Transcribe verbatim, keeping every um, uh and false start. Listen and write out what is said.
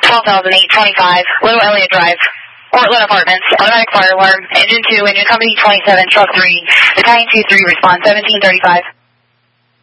twelve thousand eight twenty-five, Little Elliott Drive, Portland Apartments, automatic fire alarm, engine two, engine company twenty-seven, truck three, battalion two three, response seventeen thirty-five.